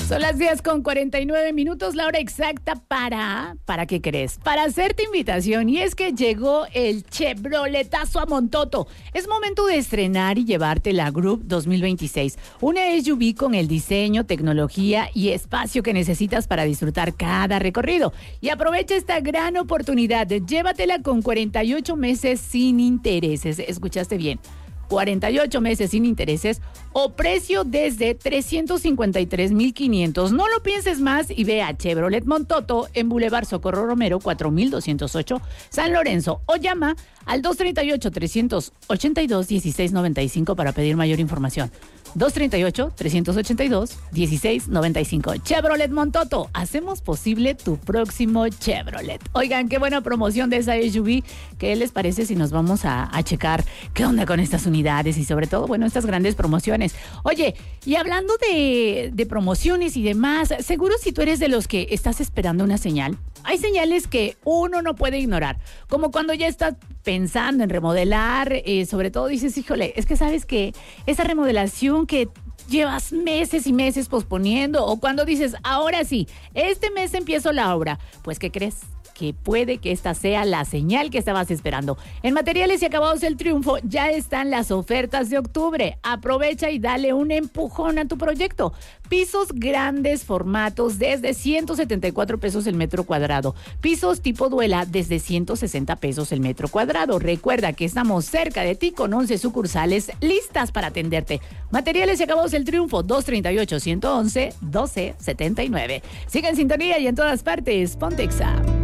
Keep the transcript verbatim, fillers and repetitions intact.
Son las diez con cuarenta y nueve minutos, la hora exacta para... ¿Para qué crees? Para hacerte invitación. Y es que llegó el Chevroletazo a Montoto. Es momento de estrenar y llevarte la Group dos mil veintiséis. Una S U V con el diseño, tecnología y espacio que necesitas para disfrutar cada recorrido. Y aprovecha esta gran oportunidad. Llévatela con cuarenta y ocho meses sin intereses. ¿Escuchaste bien? cuarenta y ocho meses sin intereses o precio desde trescientos cincuenta y tres mil quinientos. No lo pienses más y ve a Chevrolet Montoto en Boulevard Socorro Romero cuatro mil doscientos ocho, San Lorenzo, o llama al dos treinta y ocho, trescientos ochenta y dos, dieciséis noventa y cinco para pedir mayor información. dos treinta y ocho, trescientos ochenta y dos, dieciséis noventa y cinco. Chevrolet Montoto, hacemos posible tu próximo Chevrolet. Oigan, qué buena promoción de esa S U V. ¿Qué les parece si nos vamos a, a checar qué onda con estas unidades y sobre todo, bueno, estas grandes promociones? Oye, y hablando de, de promociones y demás, seguro si tú eres de los que estás esperando una señal, hay señales que uno no puede ignorar, como cuando ya estás pensando en remodelar, eh, sobre todo dices, híjole, es que sabes que esa remodelación que llevas meses y meses posponiendo, o cuando dices, ahora sí, este mes empiezo la obra, pues ¿qué crees? Que puede que esta sea la señal que estabas esperando. En Materiales y Acabados El Triunfo ya están las ofertas de octubre. Aprovecha y dale un empujón a tu proyecto. Pisos grandes formatos desde ciento setenta y cuatro pesos el metro cuadrado. Pisos tipo duela desde ciento sesenta pesos el metro cuadrado. Recuerda que estamos cerca de ti con once sucursales listas para atenderte. Materiales y Acabados El Triunfo, dos treinta y ocho, ciento once, doce setenta y nueve. Sigue en sintonía y en todas partes. Ponte Exa.